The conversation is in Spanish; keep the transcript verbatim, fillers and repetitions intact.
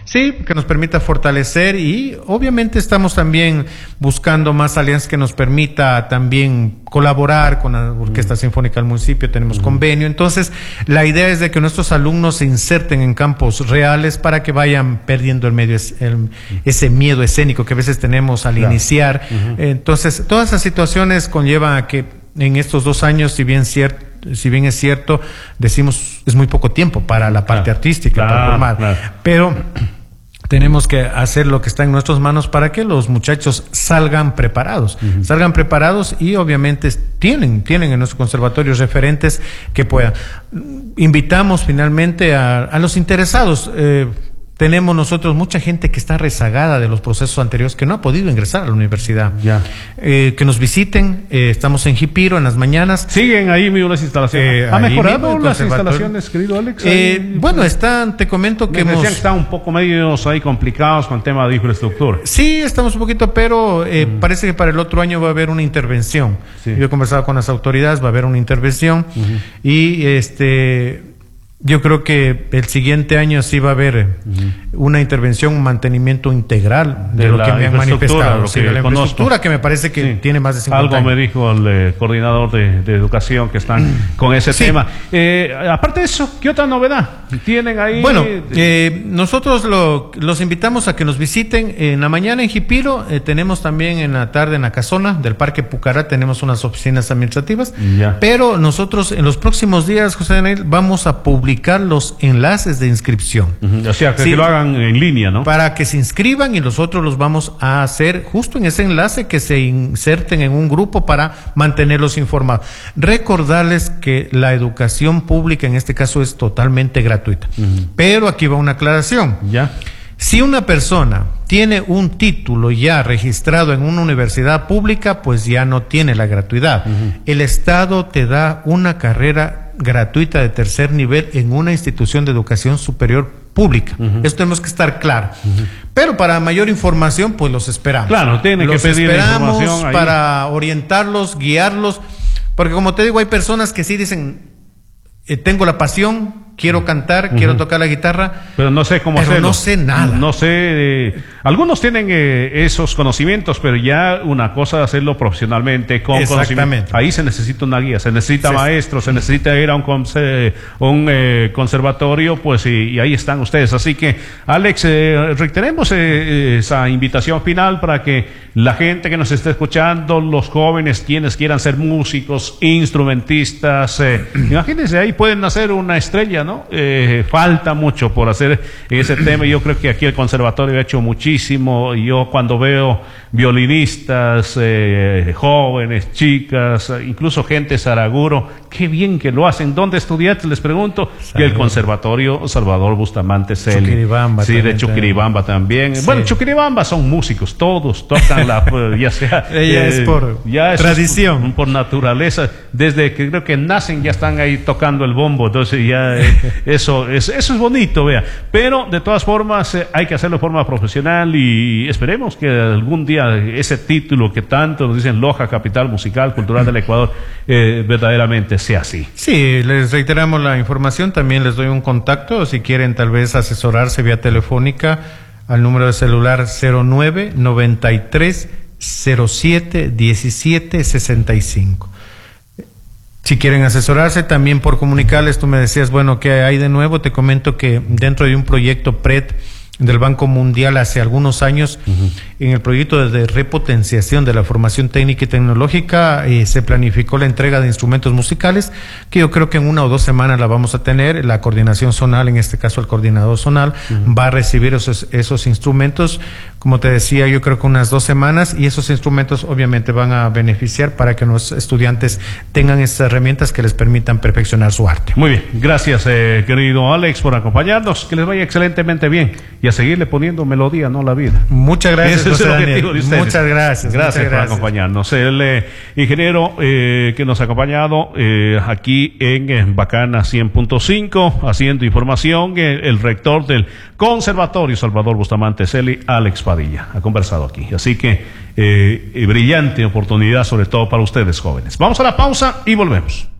Sí, que nos permita fortalecer y obviamente estamos también buscando más alianzas que nos permita también colaborar con la Orquesta uh-huh. Sinfónica del municipio, tenemos uh-huh. convenio. Entonces, la idea es de que nuestros alumnos se inserten en campos reales para que vayan perdiendo el medio, el, ese miedo escénico que a veces tenemos al claro. iniciar. Uh-huh. Entonces, todas esas situaciones conllevan a que en estos dos años, si bien cierto, si bien es cierto, decimos es muy poco tiempo para la parte claro, artística, claro, para formar, claro. pero tenemos que hacer lo que está en nuestras manos para que los muchachos salgan preparados, uh-huh. salgan preparados y obviamente tienen, tienen en nuestro conservatorio referentes que puedan. Invitamos finalmente a, a los interesados. Eh, Tenemos nosotros mucha gente que está rezagada de los procesos anteriores, que no ha podido ingresar a la universidad. Ya. Eh, que nos visiten, eh, estamos en Jipiro en las mañanas. ¿Siguen ahí mismo las instalaciones? Eh, ¿Ha mejorado las instalaciones, querido Alex? Eh, bueno, están, te comento que me hemos... decían que están un poco medios ahí complicados con el tema de infraestructura. Sí, estamos un poquito, pero eh, mm. parece que para el otro año va a haber una intervención. Sí. Yo he conversado con las autoridades, va a haber una intervención uh-huh. y este... Yo creo que el siguiente año sí va a haber uh-huh. una intervención, un mantenimiento integral de, de lo que me han manifestado. Lo sí, que de la infraestructura, que me parece que sí. tiene más de cincuenta Algo años. me dijo el eh, coordinador de, de educación que están con ese sí. tema. Eh, aparte de eso, ¿qué otra novedad tienen ahí? Bueno, eh, nosotros lo, los invitamos a que nos visiten en la mañana en Jipiro. Eh, tenemos también en la tarde en la casona del Parque Pucará, tenemos unas oficinas administrativas. Ya. Pero nosotros en los próximos días, José Daniel, vamos a publicar publicar los enlaces de inscripción. Uh-huh. O sea, que, sí, que lo hagan en línea, ¿no? Para que se inscriban y nosotros los vamos a hacer justo en ese enlace, que se inserten en un grupo para mantenerlos informados. Recordarles que la educación pública en este caso es totalmente gratuita. Uh-huh. Pero aquí va una aclaración. Ya. Si una persona tiene un título ya registrado en una universidad pública, pues ya no tiene la gratuidad. Uh-huh. El Estado te da una carrera gratuita de tercer nivel en una institución de educación superior pública. Uh-huh. Eso tenemos que estar claro. Uh-huh. Pero para mayor información, pues los esperamos. Claro, tienen que pedir esperamos información ahí. Para orientarlos, guiarlos, porque como te digo, hay personas que sí dicen, eh, tengo la pasión, quiero cantar, uh-huh. quiero tocar la guitarra, pero no sé cómo pero hacerlo. no sé nada. No sé, eh, algunos tienen eh, esos conocimientos, pero ya una cosa es hacerlo profesionalmente, con conocimiento. Ahí se necesita una guía, se necesita sí, maestros, sí. se necesita ir a un, conse- un eh, conservatorio, pues y, y ahí están ustedes. Así que, Alex, eh, reiteremos eh, esa invitación final para que la gente que nos esté escuchando, los jóvenes, quienes quieran ser músicos, instrumentistas, eh, imagínense, ahí pueden hacer una estrella, ¿no? Eh, falta mucho por hacer ese tema. Yo creo que aquí el conservatorio ha hecho muchísimo. Yo cuando veo violinistas, eh, jóvenes, chicas, incluso gente Saraguro, qué bien que lo hacen. ¿Dónde estudiaste? Les pregunto. Y el conservatorio Salvador Bustamante Celi. Chuquiribamba. Sí, de Chuquiribamba también. Sí. Bueno, Chuquiribamba son músicos, todos tocan la, ya sea. Ella eh, es por ya tradición. Es por, por naturaleza. Desde que creo que nacen ya están ahí tocando el bombo. Entonces ya eh, eso es, eso es bonito, vea. Pero de todas formas eh, hay que hacerlo de forma profesional y esperemos que algún día ese título que tanto nos dicen Loja, capital musical, cultural del Ecuador, eh, verdaderamente sea así. Sí, les reiteramos la información, también les doy un contacto, si quieren tal vez asesorarse vía telefónica al número de celular cero nueve noventa y tres cero siete diecisiete sesenta y cinco. Si quieren asesorarse, también por comunicarles, tú me decías, bueno, ¿qué hay de nuevo? Te comento que dentro de un proyecto P R E D del Banco Mundial hace algunos años, uh-huh. en el proyecto de repotenciación de la formación técnica y tecnológica, eh, se planificó la entrega de instrumentos musicales, que yo creo que en una o dos semanas la vamos a tener. La coordinación zonal, en este caso el coordinador zonal, uh-huh. va a recibir esos, esos instrumentos, como te decía, yo creo que unas dos semanas, y esos instrumentos obviamente van a beneficiar para que los estudiantes tengan esas herramientas que les permitan perfeccionar su arte. Muy bien, gracias eh, querido Alex por acompañarnos, que les vaya excelentemente bien. Y a seguirle poniendo melodía, no la vida. Muchas gracias, Ese es el objetivo de ustedes. Muchas gracias. Gracias, muchas por gracias. acompañarnos. El eh, ingeniero eh, que nos ha acompañado eh, aquí en eh, Bacana cien punto cinco, haciendo información, eh, el rector del Conservatorio Salvador Bustamante Celi, Alex Padilla, ha conversado aquí. Así que eh, brillante oportunidad, sobre todo para ustedes jóvenes. Vamos a la pausa y volvemos.